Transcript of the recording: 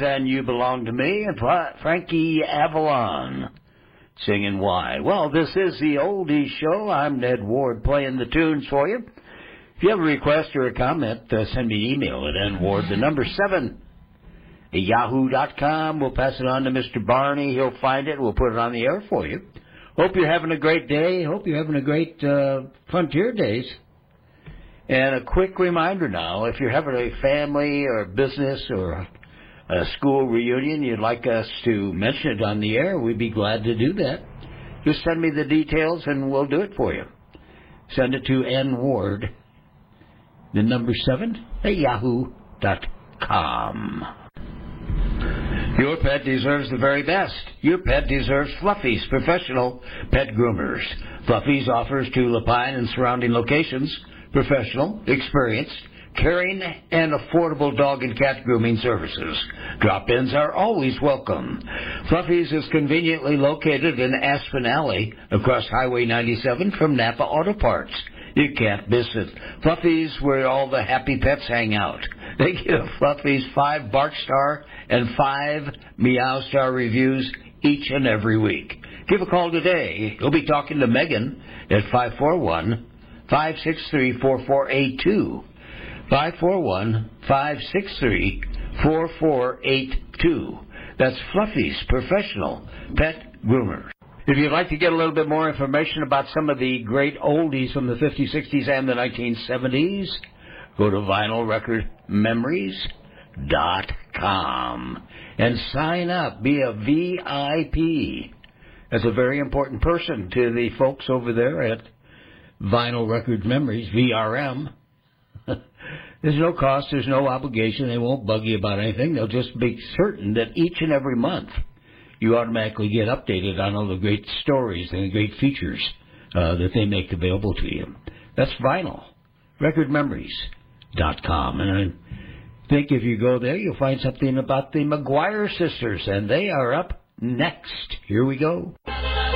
and You Belong to Me, and Frankie Avalon singing Why. Well, this is the Oldies Show. I'm Ned Ward playing the tunes for you. If you have a request or a comment, send me an email at nward, the number 7, at yahoo.com. We'll pass it on to Mr. Barney. He'll find it. We'll put it on the air for you. Hope you're having a great day. Hope you're having a great Frontier Days. And a quick reminder now, if you're having a family or business or a school reunion, you'd like us to mention it on the air, we'd be glad to do that. Just send me the details and we'll do it for you. Send it to nward, the number 7, at yahoo.com. Your pet deserves the very best. Your pet deserves Fluffy's professional pet groomers. Fluffy's offers to Lapine and surrounding locations professional, experienced, caring, and affordable dog and cat grooming services. Drop-ins are always welcome. Fluffy's is conveniently located in Aspen Alley across Highway 97 from Napa Auto Parts. You can't miss it. Fluffy's, where all the happy pets hang out. They give Fluffy's 5 Bark Star and 5 Meow Star reviews each and every week. Give a call today. You'll be talking to Megan at 541-563-4482. 541-563-4482. That's Fluffy's professional pet groomer. If you'd like to get a little bit more information about some of the great oldies from the 50s, 60s, and the 1970s, go to vinylrecordmemories.com and sign up. Be a VIP. That's a very important person to the folks over there at Vinyl Record Memories, VRM. There's no cost, there's no obligation. They won't bug you about anything. They'll just make certain that each and every month you automatically get updated on all the great stories and the great features that they make available to you. That's vinylrecordmemories.com. And I think if you go there, you'll find something about the McGuire sisters, and they are up next. Here we go.